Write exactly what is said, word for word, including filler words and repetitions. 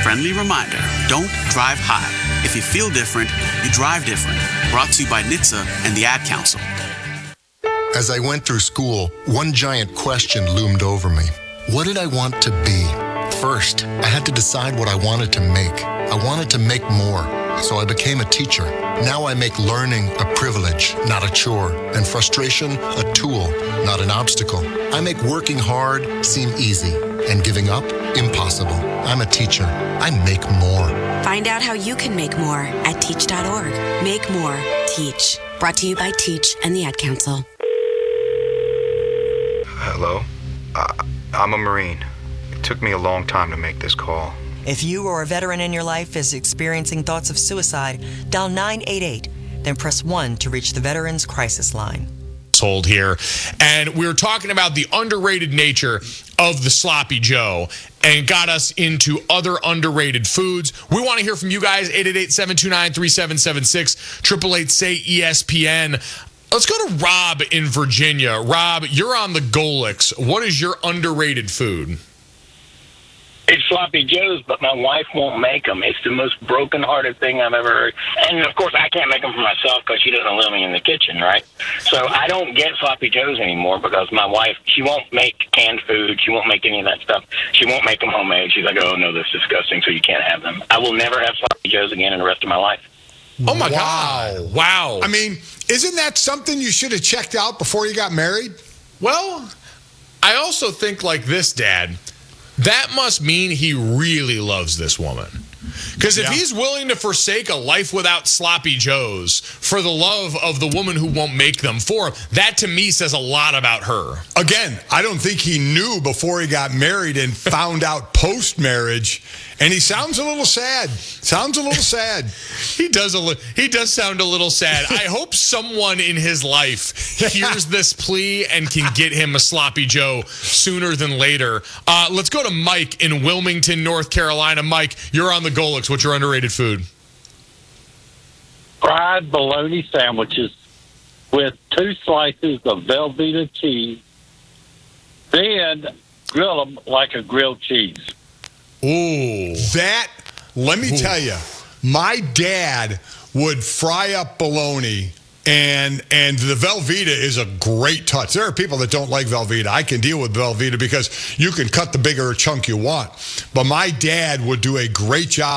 Friendly reminder, don't drive high. If you feel different, you drive different. Brought to you by N H T S A and the Ad Council. As I went through school, one giant question loomed over me. What did I want to be? First, I had to decide what I wanted to make. I wanted to make more, so I became a teacher. Now I make learning a privilege, not a chore, and frustration a tool, not an obstacle. I make working hard seem easy, and giving up impossible. I'm a teacher. I make more. Find out how you can make more at teach dot org. Make more. Teach. Brought to you by Teach and the Ad Council. Hello? Uh, I'm a Marine. It took me a long time to make this call. If you or a veteran in your life is experiencing thoughts of suicide, dial nine eight eight, then press one to reach the Veterans Crisis Line. Hold here, and we were talking about the underrated nature of the Sloppy Joe and got us into other underrated foods. We want to hear from you guys. Eight eight eight, seven two nine, three seven seven six, eight eight eight, say E S P N. Let's go to Rob in Virginia. Rob, you're on the Golix. What is your underrated food? It's Sloppy Joe's, but my wife won't make them. It's the most broken-hearted thing I've ever heard. And, of course, I can't make them for myself because she doesn't let me in the kitchen, right? So I don't get Sloppy Joe's anymore because my wife, she won't make canned food. She won't make any of that stuff. She won't make them homemade. She's like, oh, no, that's disgusting, so you can't have them. I will never have Sloppy Joe's again in the rest of my life. Oh, my Wow. God. Wow. I mean, isn't that something you should have checked out before you got married? Well, I also think like this, Dad. That must mean he really loves this woman. Because if Yeah. he's willing to forsake a life without Sloppy Joes for the love of the woman who won't make them for him, that to me says a lot about her. Again, I don't think he knew before he got married and found out post-marriage. And he sounds a little sad. Sounds a little sad. He does a li- he does sound a little sad. I hope someone in his life hears this plea and can get him a Sloppy Joe sooner than later. Uh, let's go to Mike in Wilmington, North Carolina. Mike, you're on the Golix. What's your underrated food? Fried bologna sandwiches with two slices of Velveeta cheese, then grill them like a grilled cheese. Ooh. That, let me Ooh. tell you, my dad would fry up bologna, and and the Velveeta is a great touch. There are people that don't like Velveeta. I can deal with Velveeta because you can cut the bigger chunk you want. But my dad would do a great job